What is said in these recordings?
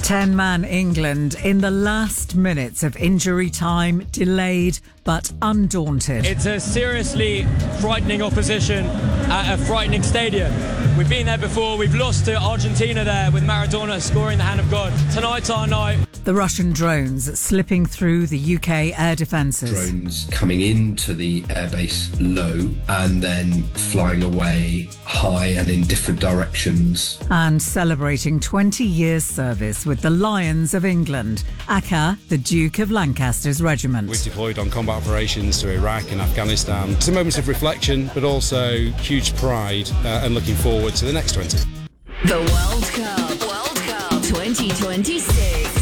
10-man England in the last minutes of injury time, delayed but undaunted. It's a seriously frightening opposition at a frightening stadium. We've been there before. We've lost to Argentina there with Maradona scoring the hand of God. Tonight's our night. The Russian drones slipping through the UK air defences. Drones coming into the airbase low and then flying away high and in different directions. And celebrating 20 years service with the Lions of England, Aka, the Duke of Lancaster's regiment. We've deployed on combat operations to Iraq and Afghanistan. Some moments of reflection, but also huge pride and looking forward to the next 20. The World Cup 2026.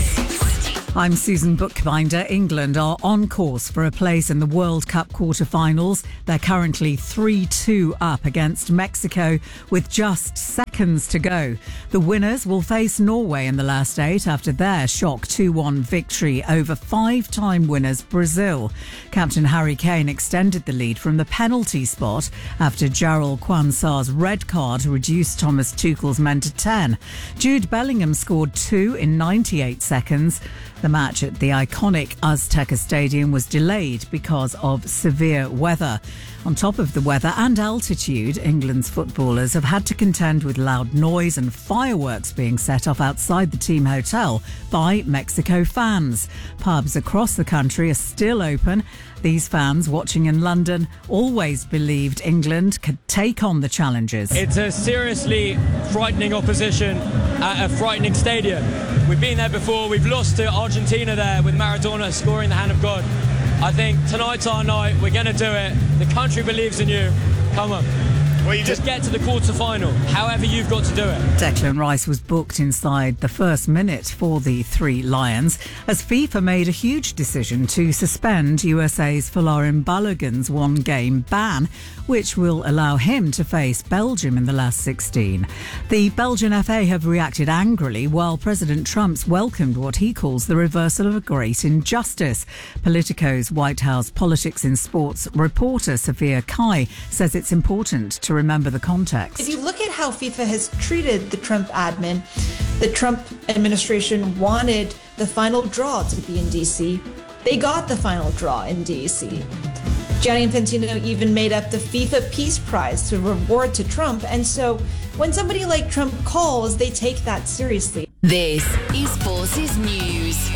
I'm Susan Bookbinder. England are on course for a place in the World Cup quarter-finals. They're currently 3-2 up against Mexico with just seconds to go. The winners will face Norway in the last 8 after their shock 2-1 victory over 5-time winners Brazil. Captain Harry Kane extended the lead from the penalty spot after Jarrell Quansah's red card reduced Thomas Tuchel's men to 10. Jude Bellingham scored 2 in 98 seconds. The match at the iconic Azteca Stadium was delayed because of severe weather. On top of the weather and altitude, England's footballers have had to contend with loud noise and fireworks being set off outside the team hotel by Mexico fans. Pubs across the country are still open. These fans watching in London always believed England could take on the challengers. It's a seriously frightening opposition at a frightening stadium. We've been there before. We've lost to Argentina there with Maradona scoring the hand of God. I think tonight's our night. We're going to do it. The country believes in you. Come on. Well, you just get to the quarter-final, however you've got to do it. Declan Rice was booked inside the first minute for the Three Lions as FIFA made a huge decision to suspend USA's Folarin Balogun's one-game ban, which will allow him to face Belgium in the last 16. The Belgian FA have reacted angrily, while President Trump's welcomed what he calls the reversal of a great injustice. Politico's White House Politics in Sports reporter Sophia Kai says it's important to remember the context. If you look at how FIFA has treated the Trump admin, the Trump administration wanted the final draw to be in DC. They got the final draw in DC. Gianni Infantino even made up the FIFA Peace Prize to reward to Trump. And so when somebody like Trump calls, they take that seriously. This is Forces News.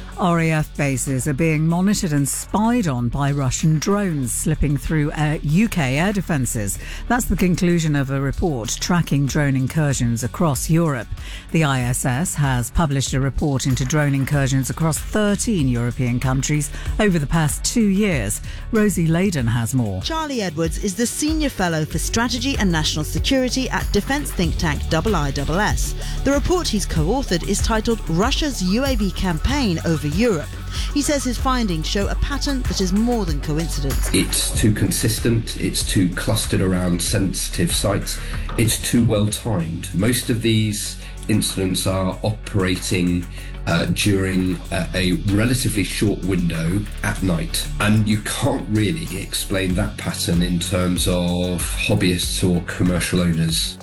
RAF bases are being monitored and spied on by Russian drones slipping through UK air defences. That's the conclusion of a report tracking drone incursions across Europe. The ISS has published a report into drone incursions across 13 European countries over the past 2 years. Rosie Layden has more. Charlie Edwards is the Senior Fellow for Strategy and National Security at defence think tank IISS. The report he's co-authored is titled Russia's UAV Campaign Over Europe. He says his findings show a pattern that is more than coincidence. It's too consistent, it's too clustered around sensitive sites, it's too well timed. Most of these incidents are operating during a relatively short window at night, and you can't really explain that pattern in terms of hobbyists or commercial owners.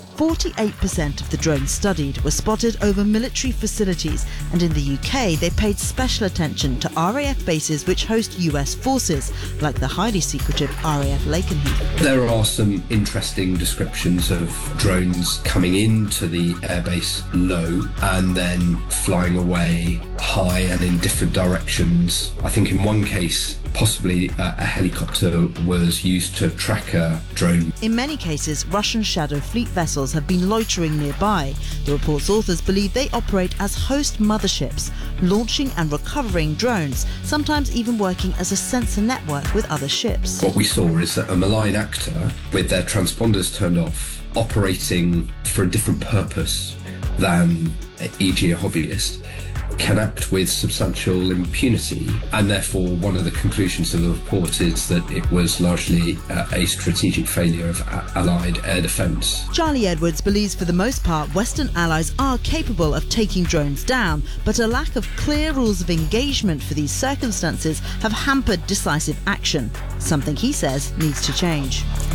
48% of the drones studied were spotted over military facilities, and in the UK they paid special attention to RAF bases which host US forces, like the highly secretive RAF Lakenheath. There are some interesting descriptions of drones coming into the airbase low and then flying away high and in different directions. I think in one case, possibly a helicopter was used to track a drone. In many cases, Russian Shadow Fleet vessels have been loitering nearby. The report's authors believe they operate as host motherships, launching and recovering drones, sometimes even working as a sensor network with other ships. What we saw is that a malign actor, with their transponders turned off, operating for a different purpose than, e.g. a hobbyist, can act with substantial impunity, and therefore one of the conclusions of the report is that it was largely a strategic failure of Allied air defence. Charlie Edwards believes for the most part Western allies are capable of taking drones down, but a lack of clear rules of engagement for these circumstances have hampered decisive action, something he says needs to change.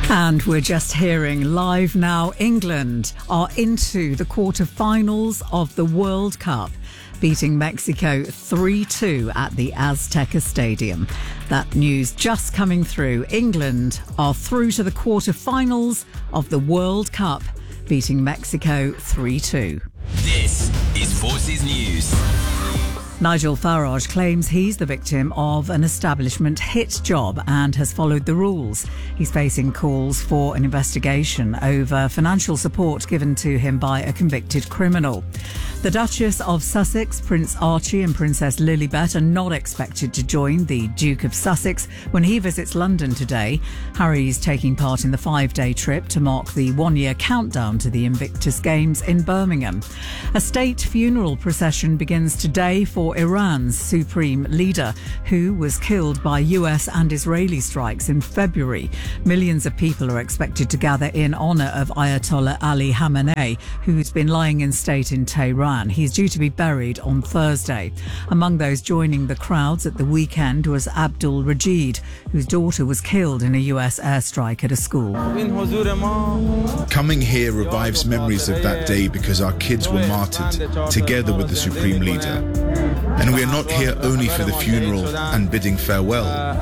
And we're just hearing live now, England are into the quarterfinals of the World Cup, beating Mexico 3-2 at the Azteca Stadium. That news just coming through. England are through to the quarterfinals of the World Cup, beating Mexico 3-2. This is Forces News. Nigel Farage claims he's the victim of an establishment hit job and has followed the rules. He's facing calls for an investigation over financial support given to him by a convicted criminal. The Duchess of Sussex, Prince Archie and Princess Lilibet are not expected to join the Duke of Sussex when he visits London today. Harry's taking part in the 5-day trip to mark the one-year countdown to the Invictus Games in Birmingham. A state funeral procession begins today for Iran's supreme leader, who was killed by US and Israeli strikes in February. Millions of people are expected to gather in honour of Ayatollah Ali Khamenei, who's been lying in state in Tehran. He's due to be buried on Thursday. Among those joining the crowds at the weekend was Abdul Rajid, whose daughter was killed in a US airstrike at a school. Coming here revives memories of that day because our kids were martyred together with the Supreme Leader. And we are not here only for the funeral and bidding farewell.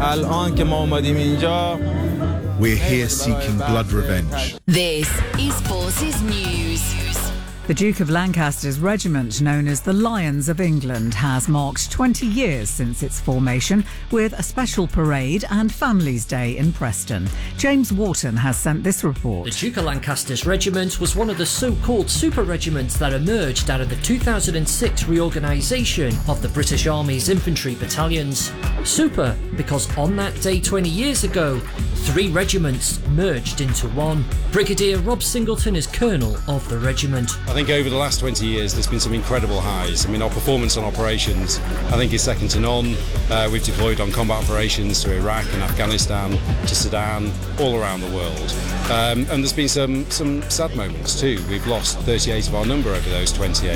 We're here seeking blood revenge. This is Forces News. The Duke of Lancaster's regiment, known as the Lions of England, has marked 20 years since its formation with a special parade and Families' Day in Preston. James Wharton has sent this report. The Duke of Lancaster's regiment was one of the so-called super regiments that emerged out of the 2006 reorganisation of the British Army's infantry battalions. Super because on that day 20 years ago, 3 regiments merged into one. Brigadier Rob Singleton is colonel of the regiment. I think over the last 20 years there's been some incredible highs. I mean, our performance on operations I think is second to none. We've deployed on combat operations to Iraq and Afghanistan, to Sudan, all around the world. And there's been some sad moments too. We've lost 38 of our number over those 20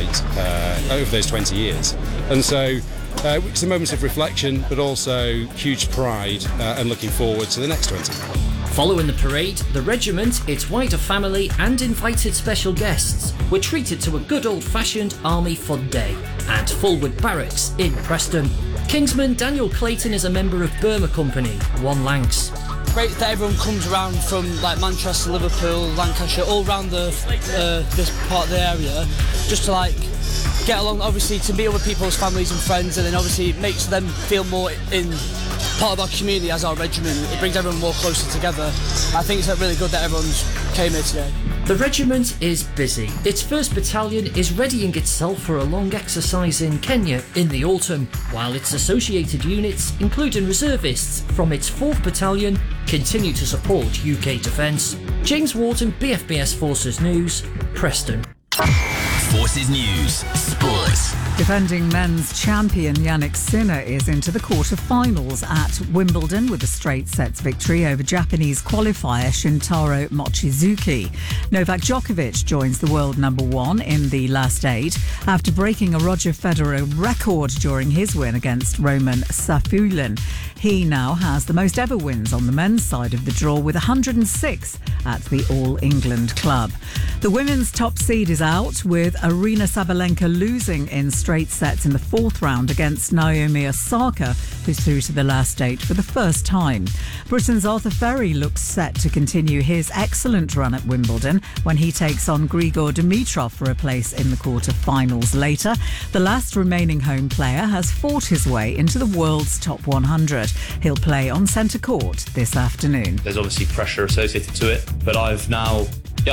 years. And so it's a moment of reflection, but also huge pride and looking forward to the next 20. Following the parade, the regiment, its wider family and invited special guests were treated to a good old-fashioned army fun day at Fulwood Barracks in Preston. Kingsman Daniel Clayton is a member of Burma Company, 1 Lancs. Great that everyone comes around from like Manchester, Liverpool, Lancashire, all around this part of the area, just to like get along, obviously to meet other people's families and friends, and then obviously it makes them feel more in part of our community as our regiment. It brings everyone more closer together. I think it's really good that everyone's came here today. The regiment is busy. Its 1st Battalion is readying itself for a long exercise in Kenya in the autumn, while its associated units, including reservists from its 4th Battalion, continue to support UK defence. James Wharton, BFBS Forces News, Preston. Forces News, Sports. Defending men's champion Jannik Sinner is into the quarter-finals at Wimbledon with a straight sets victory over Japanese qualifier Shintaro Mochizuki. Novak Djokovic joins the world number 1 in the last 8 after breaking a Roger Federer record during his win against Roman Safulin. He now has the most ever wins on the men's side of the draw with 106 at the All England club. The women's top seed is out with Aryna Sabalenka losing in straight sets in the 4th round against Naomi Osaka, who's through to the last 8 for the first time. Britain's Arthur Ferry looks set to continue his excellent run at Wimbledon when he takes on Grigor Dimitrov for a place in the quarter-finals later. The last remaining home player has fought his way into the world's top 100. He'll play on centre court this afternoon. There's obviously pressure associated to it, but I've now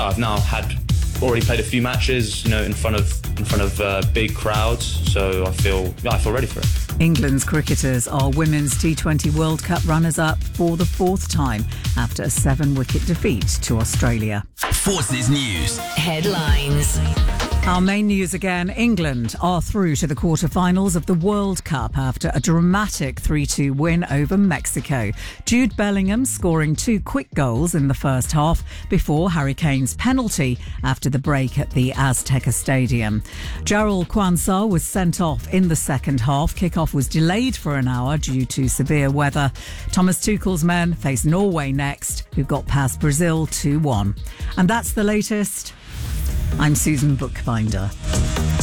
already played a few matches, in front of big crowds, so I feel ready for it. England's cricketers are Women's T20 World Cup runners-up for the 4th time after a 7-wicket defeat to Australia. Forces News. Headlines. Our main news again. England are through to the quarter-finals of the World Cup after a dramatic 3-2 win over Mexico. Jude Bellingham scoring 2 quick goals in the first half before Harry Kane's penalty after the break at the Azteca Stadium. Jarrell Quansah was sent off in the second half. Kickoff was delayed for an hour due to severe weather. Thomas Tuchel's men face Norway next, who got past Brazil 2-1. And that's the latest. I'm Susan Bookbinder.